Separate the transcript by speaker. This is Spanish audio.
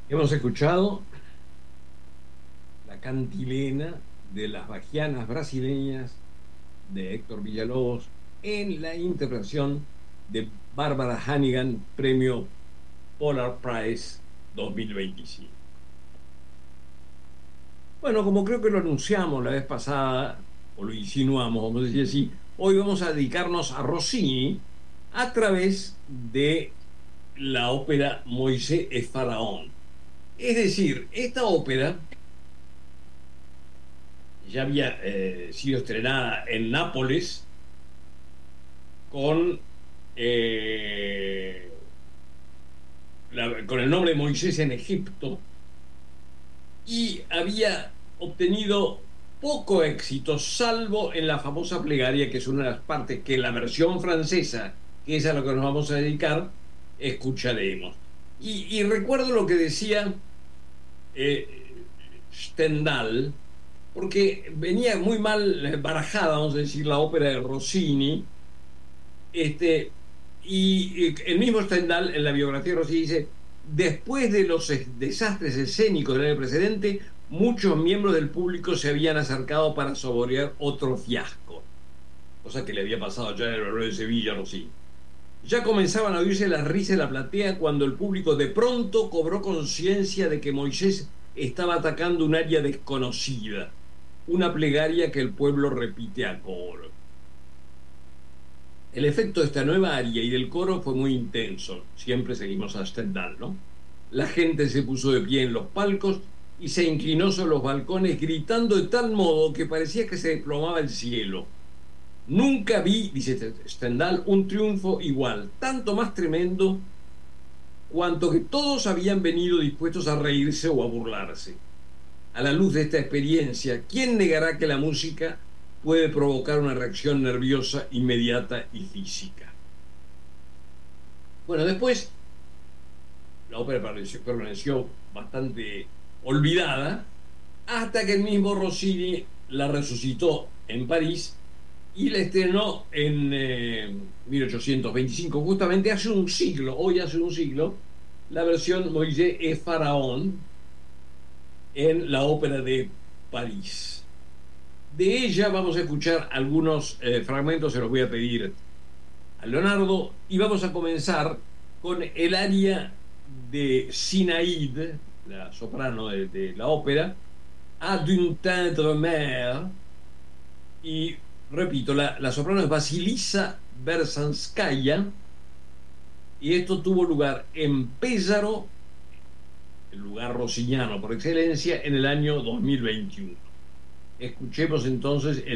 Speaker 1: Hemos escuchado la cantilena de las bajianas brasileñas de Héctor Villalobos en la interpretación de Bárbara Hannigan, premio Polar Prize 2025. Bueno, como creo que lo anunciamos la vez pasada, o lo insinuamos, vamos a decir así, hoy vamos a dedicarnos a Rossini a través de la ópera Moisés es Faraón. Es decir, esta ópera ya había sido estrenada en Nápoles con, eh, con el nombre de Moisés en Egipto y había obtenido poco éxito, salvo en la famosa plegaria, que es una de las partes que en la versión francesa, que es a lo que nos vamos a dedicar, escucharemos. Y recuerdo lo que decía Stendhal, porque venía muy mal barajada, vamos a decir, la ópera de Rossini, y el mismo Stendhal en la biografía de Rossini dice, después de los desastres escénicos del año precedente, muchos miembros del público se habían acercado para saborear otro fiasco, cosa que le había pasado ya en el Barbero de Sevilla a Rossini. Ya comenzaban a oírse las risas de la platea cuando el público de pronto cobró conciencia de que Moisés estaba atacando un área desconocida, una plegaria que el pueblo repite a coro. El efecto de esta nueva aria y del coro fue muy intenso. Siempre seguimos a Stendhal, ¿no? La gente se puso de pie en los palcos y se inclinó sobre los balcones gritando de tal modo que parecía que se desplomaba el cielo. Nunca vi, dice Stendhal, un triunfo igual, tanto más tremendo cuanto que todos habían venido dispuestos a reírse o a burlarse. A la luz de esta experiencia, ¿quién negará que la música puede provocar una reacción nerviosa inmediata y física? Bueno, después la ópera permaneció bastante olvidada hasta que el mismo Rossini la resucitó en París y la estrenó en 1825, justamente hace un siglo, hoy hace un siglo, la versión Moisés es Faraón en la ópera de París. De ella vamos a escuchar algunos fragmentos, se los voy a pedir a Leonardo, y vamos a comenzar con el aria de Sinaïde, la soprano de la ópera, a d'une tendre mère, y repito, la soprano es Vasilisa Berzanskaya, y esto tuvo lugar en Pézaro, el lugar rossiniano por excelencia, en el año 2021. Escuchemos entonces